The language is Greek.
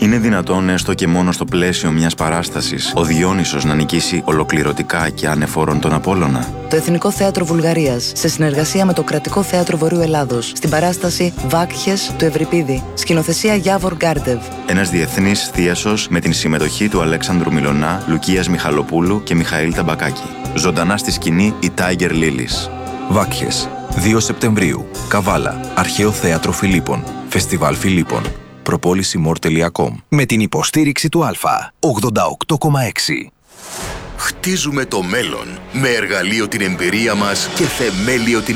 Είναι δυνατόν έστω και μόνο στο πλαίσιο μιας παράστασης ο Διόνυσος να νικήσει ολοκληρωτικά και ανεφόρον τον Απόλλωνα? Το Εθνικό Θέατρο Βουλγαρίας, σε συνεργασία με το Κρατικό Θέατρο Βορείου Ελλάδος, στην παράσταση Βάκχες του Ευρυπίδη, σκηνοθεσία Γιάβορ Γκάρντεβ. Ένας διεθνής θίασος με την συμμετοχή του Αλέξανδρου Μιλωνά, Λουκίας Μιχαλοπούλου και Μιχαήλ Ταμπακάκη. Ζωντανά στη σκηνή η Tiger Lilies. Βάκχες, 2 Σεπτεμβρίου, Καβάλα, Αρχαίο Θέατρο Φιλίππων, Φεστιβάλ Φιλίππων. Προπόληση.mor.com. Με την υποστήριξη του Α, 88,6. Χτίζουμε το μέλλον με εργαλείο την εμπειρία μας και θεμέλιο την